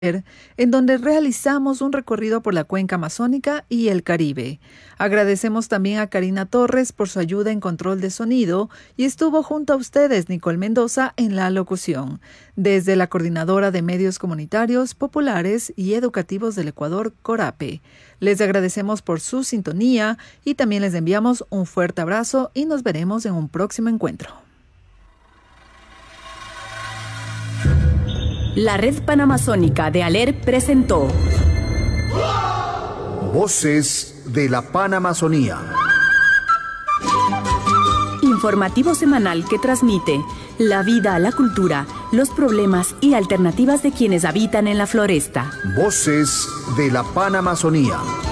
en donde realizamos un recorrido por la cuenca amazónica y el Caribe. Agradecemos también a Karina Torres por su ayuda en control de sonido y estuvo junto a ustedes Nicole Mendoza en la locución. Desde la Coordinadora de Medios Comunitarios, Populares y Educativos del Ecuador, CORAPE. Les agradecemos por su sintonía y también les enviamos un fuerte abrazo y nos veremos en un próximo encuentro. La Red Panamazónica de ALER presentó Voces de la Panamazonía. Informativo semanal que transmite la vida, la cultura, los problemas y alternativas de quienes habitan en la floresta. Voces de la Panamazonía.